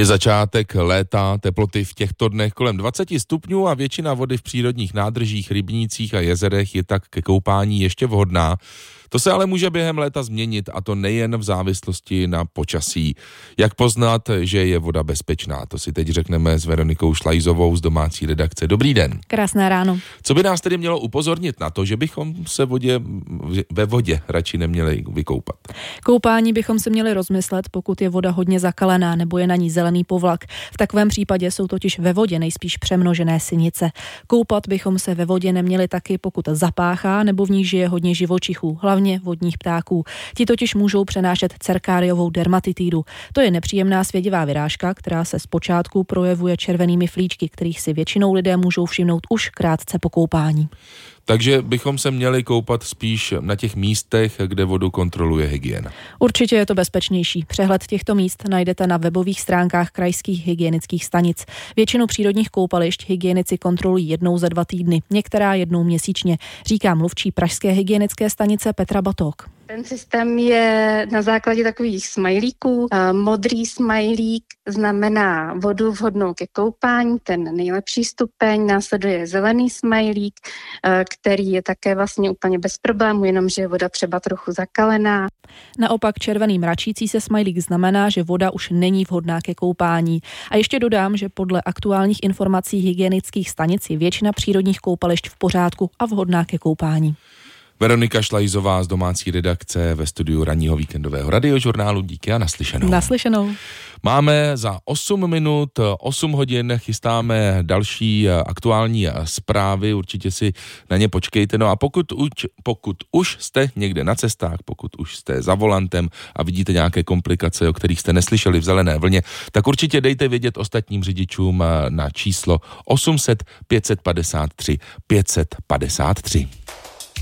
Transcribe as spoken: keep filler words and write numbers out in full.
Je začátek léta, teploty v těchto dnech kolem dvacet stupňů a většina vody v přírodních nádržích, rybnících a jezerech je tak ke koupání ještě vhodná. To se ale může během léta změnit, a to nejen v závislosti na počasí. Jak poznat, že je voda bezpečná? To si teď řekneme s Veronikou Šlajzovou z domácí redakce. Dobrý den. Krásné ráno. Co by nás tedy mělo upozornit na to, že bychom se vodě, ve vodě radši neměli vykoupat? Koupání bychom se měli rozmyslet, pokud je voda hodně zakalená nebo je na ní zelený povlak. V takovém případě jsou totiž ve vodě nejspíš přemnožené sinice. Koupat bychom se ve vodě neměli taky, pokud zapáchá nebo v ní žije hodně živočichů, hlavně vodních ptáků. Ti totiž můžou přenášet cerkáriovou dermatitidu. To je nepříjemná svědivá vyrážka, která se zpočátku projevuje červenými flíčky, kterých si většinou lidé můžou všimnout už krátce po koupání. Takže bychom se měli koupat spíš na těch místech, kde vodu kontroluje hygiena. Určitě je to bezpečnější. Přehled těchto míst najdete na webových stránkách krajských hygienických stanic. Většinu přírodních koupališť hygienici kontrolují jednou za dva týdny, některá jednou měsíčně, říká mluvčí pražské hygienické stanice Petra Batok. Ten systém je na základě takových smajlíků. Modrý smajlík znamená vodu vhodnou ke koupání, ten nejlepší stupeň, následuje zelený smajlík, který je také vlastně úplně bez problémů, jenomže je voda třeba trochu zakalená. Naopak červený mračící se smajlík znamená, že voda už není vhodná ke koupání. A ještě dodám, že podle aktuálních informací hygienických stanic je většina přírodních koupališť v pořádku a vhodná ke koupání. Veronika Šlajzová z domácí redakce ve studiu ranního víkendového radiožurnálu. Díky a naslyšenou. Naslyšenou. Máme za osm minut, osm hodin, chystáme další aktuální zprávy, určitě si na ně počkejte. No a pokud už, pokud už jste někde na cestách, pokud už jste za volantem a vidíte nějaké komplikace, o kterých jste neslyšeli v zelené vlně, tak určitě dejte vědět ostatním řidičům na číslo osm set pět set padesát tři pět set padesát tři.